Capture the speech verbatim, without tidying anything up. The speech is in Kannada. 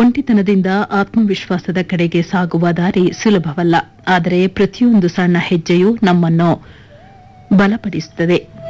ಒಂಟಿತನದಿಂದ ಆತ್ಮವಿಶ್ವಾಸದ ಕಡೆಗೆ ಸಾಗುವ ದಾರಿ ಸುಲಭವಲ್ಲ, ಆದರೆ ಪ್ರತಿಯೊಂದು ಸಣ್ಣ ಹೆಜ್ಜೆಯೂ ನಮ್ಮನ್ನು ಬಲಪಡಿಸುತ್ತದೆ.